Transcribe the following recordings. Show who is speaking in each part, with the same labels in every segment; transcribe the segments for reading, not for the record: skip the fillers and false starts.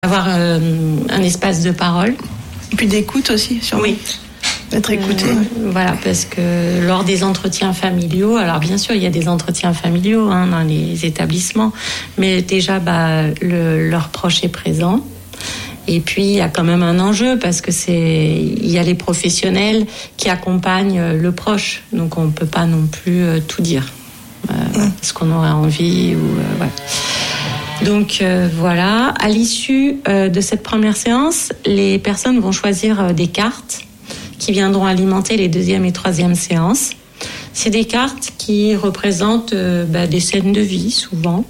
Speaker 1: avoir un espace de parole.
Speaker 2: Et puis d'écoute aussi, sûrement.
Speaker 1: Oui.
Speaker 2: D'être écouté.
Speaker 1: Voilà, parce que lors des entretiens familiaux, alors bien sûr, il y a des entretiens familiaux dans les établissements, mais déjà, leur proche est présent. Et puis, il y a quand même un enjeu parce que il y a les professionnels qui accompagnent le proche. Donc, on ne peut pas non plus tout dire. Parce qu'on aurait envie voilà. Donc voilà, à l'issue de cette première séance, les personnes vont choisir des cartes qui viendront alimenter les deuxième et troisième séances. C'est des cartes qui représentent des scènes de vie, souvent.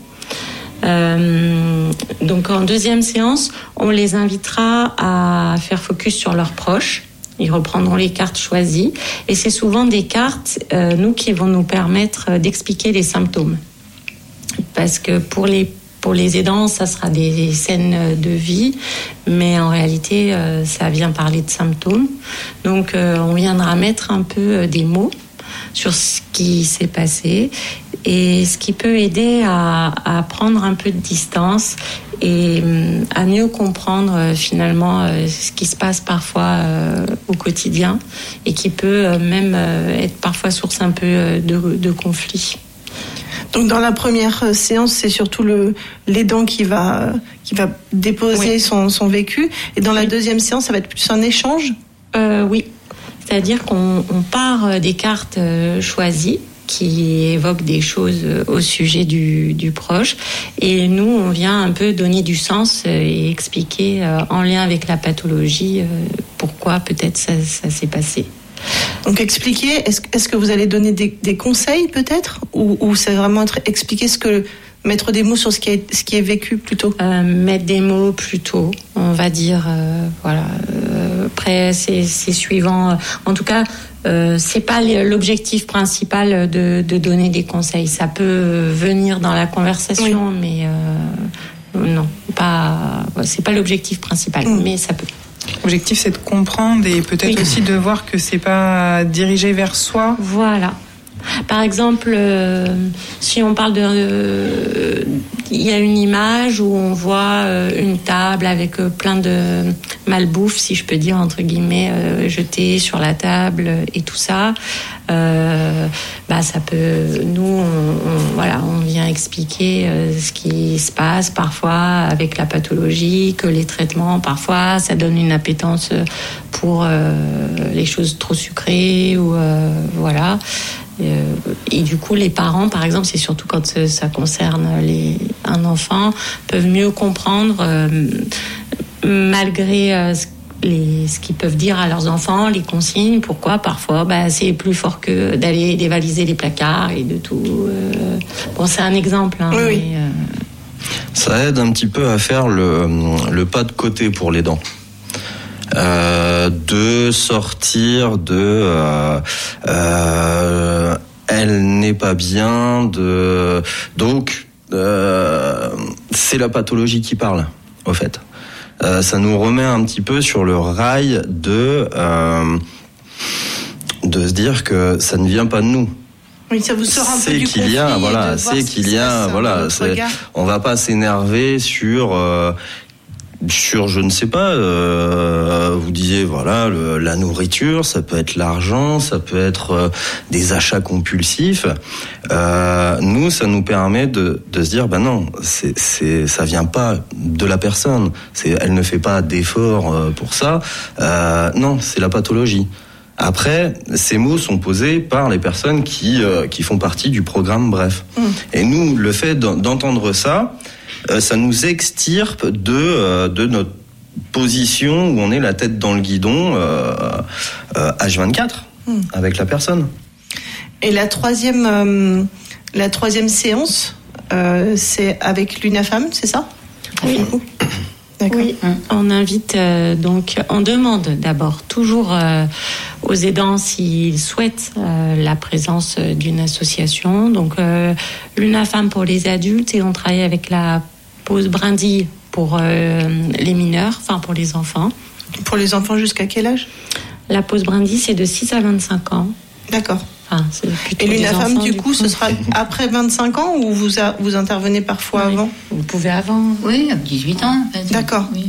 Speaker 1: Donc en deuxième séance, on les invitera à faire focus sur leurs proches. Ils reprendront les cartes choisies. Et c'est souvent des cartes, qui vont nous permettre d'expliquer les symptômes. Parce que pour les aidants, ça sera des scènes de vie, mais en réalité, ça vient parler de symptômes. Donc, on viendra mettre un peu des mots sur ce qui s'est passé et ce qui peut aider à prendre un peu de distance et à mieux comprendre finalement ce qui se passe parfois au quotidien et qui peut même être parfois source un peu de conflit.
Speaker 2: Donc dans la première séance, c'est surtout l'aidant qui va déposer son vécu. Et dans la deuxième séance, ça va être plus un échange ?
Speaker 1: Oui. C'est-à-dire qu'on part des cartes choisies qui évoquent des choses au sujet du proche. Et nous, on vient un peu donner du sens et expliquer en lien avec la pathologie pourquoi peut-être ça s'est passé.
Speaker 2: Donc expliquer, est-ce que vous allez donner des conseils peut-être ou c'est vraiment expliquer mettre des mots sur ce qui est vécu plutôt?
Speaker 1: Mettre des mots plutôt, on va dire, voilà. Après, c'est suivant. En tout cas, c'est pas l'objectif principal de donner des conseils. Ça peut venir dans la conversation, mais non, c'est pas l'objectif principal, mais ça peut.
Speaker 3: L'objectif, c'est de comprendre et peut-être aussi de voir que c'est pas dirigé vers soi.
Speaker 1: Voilà. Par exemple, si on parle il y a une image où on voit une table avec plein de malbouffe, si je peux dire entre guillemets, jetée sur la table et tout ça. Ça peut. Nous, on vient expliquer ce qui se passe parfois avec la pathologie, que les traitements parfois ça donne une appétence pour les choses trop sucrées ou voilà. Et du coup, les parents, par exemple, c'est surtout quand ça concerne un enfant, peuvent mieux comprendre malgré ce qu'ils peuvent dire à leurs enfants, les consignes. Pourquoi parfois c'est plus fort que d'aller dévaliser les placards et de tout. Bon, c'est un exemple.
Speaker 2: Oui.
Speaker 1: Mais,
Speaker 4: ça aide un petit peu à faire le pas de côté pour les dents. De sortir elle n'est pas bien donc c'est la pathologie qui parle au fait. Ça nous remet un petit peu sur le rail de se dire que ça ne vient pas de nous.
Speaker 2: Oui, ça vous sort un peu du conflit.
Speaker 4: On va pas s'énerver sur je ne sais pas, vous disiez la nourriture, ça peut être l'argent, ça peut être des achats compulsifs. Nous, ça nous permet de se dire non, ça vient pas de la personne. Elle ne fait pas d'effort pour ça. Non, c'est la pathologie. Après, ces mots sont posés par les personnes qui font partie du programme Bref. Et nous, le fait d'entendre ça nous extirpe de notre position où on est la tête dans le guidon H24 avec la personne.
Speaker 2: Et la troisième séance, c'est avec l'UNAFAM, c'est ça ?
Speaker 1: Oui.
Speaker 2: D'accord.
Speaker 1: Oui, on invite on demande d'abord toujours aux aidants s'ils souhaitent la présence d'une association. Donc l'UNAFAM pour les adultes et on travaille avec la pause brindille pour les mineurs, enfin pour les enfants.
Speaker 2: Pour les enfants jusqu'à quel âge ?
Speaker 1: La pause brindille c'est de 6 à 25 ans.
Speaker 2: D'accord.
Speaker 1: Enfin, c'est plutôt
Speaker 2: et
Speaker 1: des
Speaker 2: l'UNAFAM,
Speaker 1: enfants,
Speaker 2: du coup, ce sera après 25 ans ou vous intervenez parfois avant?
Speaker 1: Vous pouvez avant.
Speaker 5: Oui, à 18 ans. En fait.
Speaker 2: D'accord.
Speaker 5: Oui.